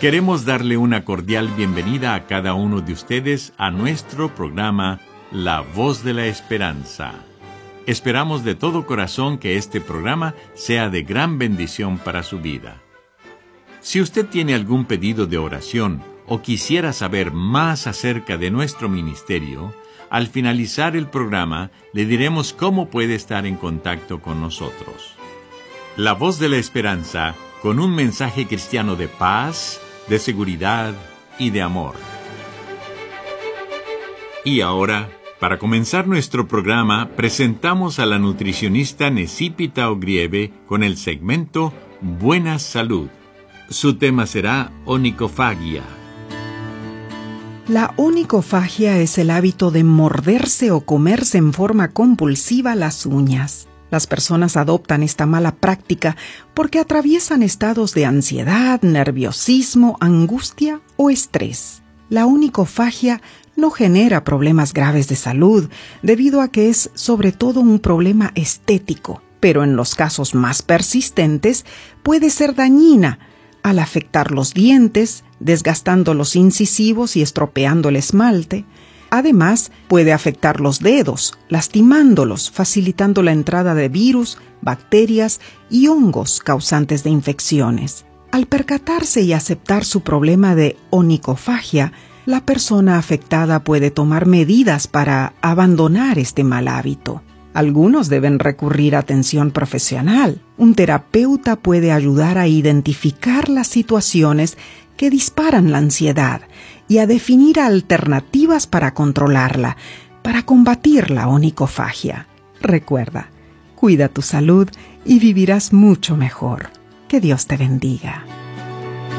Queremos darle una cordial bienvenida a cada uno de ustedes a nuestro programa La Voz de la Esperanza. Esperamos de todo corazón que este programa sea de gran bendición para su vida. Si usted tiene algún pedido de oración o quisiera saber más acerca de nuestro ministerio, al finalizar el programa le diremos cómo puede estar en contacto con nosotros. La Voz de la Esperanza, con un mensaje cristiano de paz, de seguridad y de amor. Y ahora, para comenzar nuestro programa, presentamos a la nutricionista Necipita Ogrieve con el segmento Buena Salud. Su tema será onicofagia. La onicofagia es el hábito de morderse o comerse en forma compulsiva las uñas. Las personas adoptan esta mala práctica porque atraviesan estados de ansiedad, nerviosismo, angustia o estrés. La onicofagia no genera problemas graves de salud debido a que es sobre todo un problema estético, pero en los casos más persistentes puede ser dañina al afectar los dientes, desgastando los incisivos y estropeando el esmalte. Además, puede afectar los dedos, lastimándolos, facilitando la entrada de virus, bacterias y hongos causantes de infecciones. Al percatarse y aceptar su problema de onicofagia, la persona afectada puede tomar medidas para abandonar este mal hábito. Algunos deben recurrir a atención profesional. Un terapeuta puede ayudar a identificar las situaciones que disparan la ansiedad y a definir alternativas para controlarla, para combatir la onicofagia. Recuerda, cuida tu salud y vivirás mucho mejor. Que Dios te bendiga.